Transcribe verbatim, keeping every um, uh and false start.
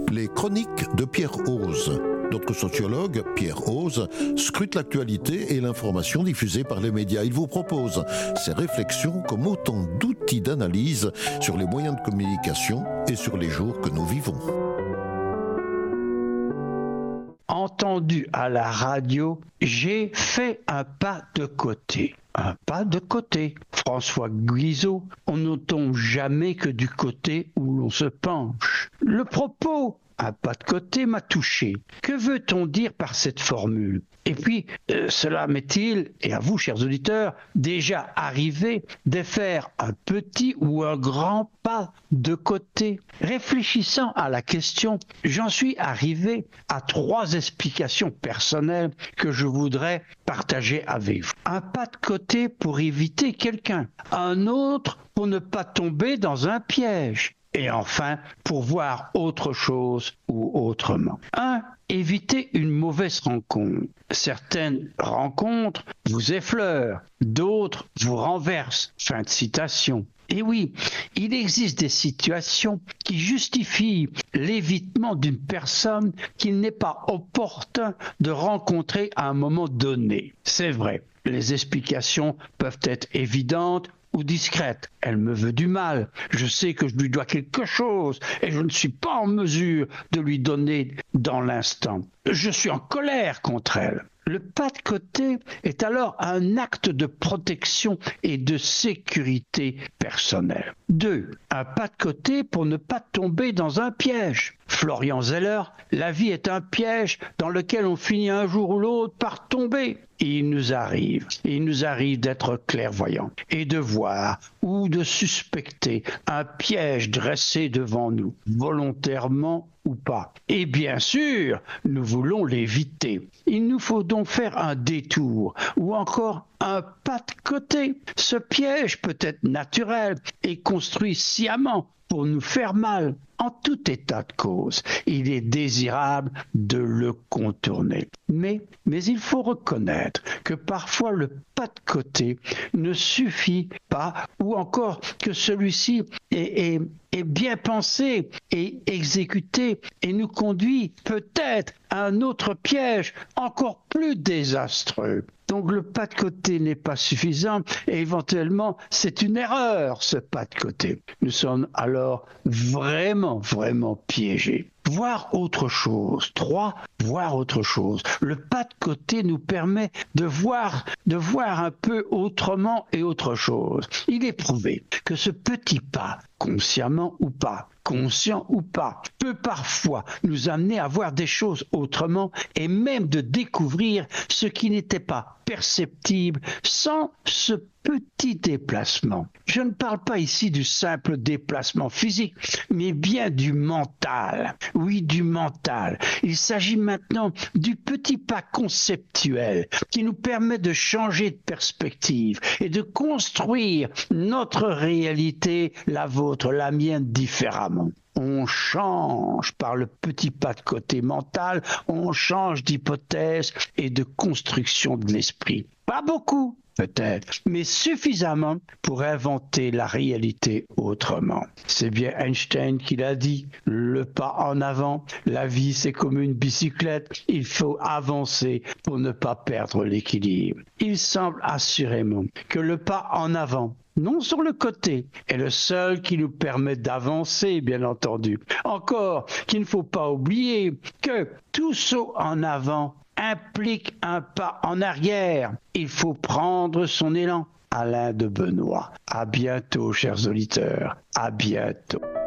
Les chroniques de Pierre Hoze. Notre sociologue, Pierre Hoze, scrute l'actualité et l'information diffusée par les médias. Il vous propose ses réflexions comme autant d'outils d'analyse sur les moyens de communication et sur les jours que nous vivons. Entendu à la radio, j'ai fait un pas de côté. Un pas de côté. François Guizot, on ne tombe jamais que du côté où l'on se penche. Le propos, un pas de côté, m'a touché. Que veut-on dire par cette formule ? Et puis, euh, cela m'est-il, et à vous, chers auditeurs, déjà arrivé de faire un petit ou un grand pas de côté ? Réfléchissant à la question, j'en suis arrivé à trois explications personnelles que je voudrais partager avec vous. Un pas de côté pour éviter quelqu'un, un autre pour ne pas tomber dans un piège. Et enfin, pour voir autre chose ou autrement. Un, éviter une mauvaise rencontre. Certaines rencontres vous effleurent, d'autres vous renversent. Fin de citation. Et oui, il existe des situations qui justifient l'évitement d'une personne qu'il n'est pas opportun de rencontrer à un moment donné. C'est vrai, les explications peuvent être évidentes ou discrète. Elle me veut du mal. Je sais que je lui dois quelque chose et je ne suis pas en mesure de lui donner dans l'instant. Je suis en colère contre elle. Le pas de côté est alors un acte de protection et de sécurité personnelle. Deux, un pas de côté pour ne pas tomber dans un piège. Florian Zeller, la vie est un piège dans lequel on finit un jour ou l'autre par tomber. Et il nous arrive, il nous arrive d'être clairvoyants et de voir ou de suspecter un piège dressé devant nous, volontairement ou pas. Et bien sûr, nous voulons l'éviter. Il nous faut donc faire un détour ou encore un pas de côté. Ce piège peut être naturel et construit sciemment pour nous faire mal. En tout état de cause, il est désirable de le contourner. Mais, mais il faut reconnaître que parfois le pas de côté ne suffit pas, ou encore que celui-ci est, est, est bien pensé et exécuté et nous conduit peut-être à un autre piège encore plus désastreux. Donc le pas de côté n'est pas suffisant et éventuellement c'est une erreur ce pas de côté. Nous sommes alors vraiment, vraiment piégés. Voir autre chose. Trois, voir autre chose. Le pas de côté nous permet de voir, de voir un peu autrement et autre chose. Il est prouvé que ce petit pas, consciemment ou pas, conscient ou pas, peut parfois nous amener à voir des choses autrement et même de découvrir ce qui n'était pas perceptible sans ce petit déplacement. Je ne parle pas ici du simple déplacement physique, mais bien du mental. Oui, du mental. Il s'agit maintenant du petit pas conceptuel qui nous permet de changer de perspective et de construire notre réalité, la vôtre, la mienne, différemment. On change par le petit pas de côté mental, on change d'hypothèse et de construction de l'esprit. Pas beaucoup, peut-être, mais suffisamment pour inventer la réalité autrement. C'est bien Einstein qui l'a dit, le pas en avant, la vie c'est comme une bicyclette, il faut avancer pour ne pas perdre l'équilibre. Il semble assurément que le pas en avant, non sur le côté, est le seul qui nous permet d'avancer, bien entendu. Encore qu'il ne faut pas oublier que tout saut en avant implique un pas en arrière. Il faut prendre son élan. Alain de Benoît. À bientôt, chers auditeurs. À bientôt.